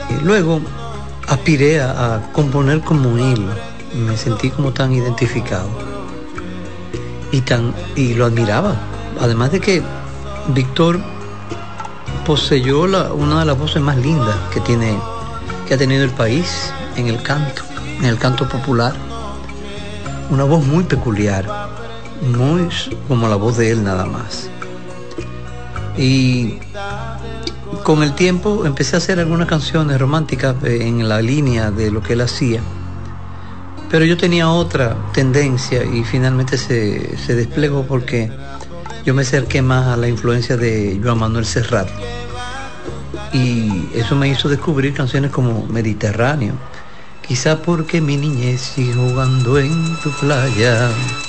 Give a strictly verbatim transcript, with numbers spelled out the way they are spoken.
Luego aspiré a, a componer como él, me sentí como tan identificado y, tan, y lo admiraba. Además de que Víctor poseyó la, una de las voces más lindas que, tiene, que ha tenido el país en el canto, en el canto popular. Una voz muy peculiar, muy como la voz de él nada más. Y con el tiempo empecé a hacer algunas canciones románticas en la línea de lo que él hacía, pero yo tenía otra tendencia y finalmente se, se desplegó porque yo me acerqué más a la influencia de Joan Manuel Serrat, y eso me hizo descubrir canciones como Mediterráneo, quizá porque mi niñez sigue jugando en tu playa,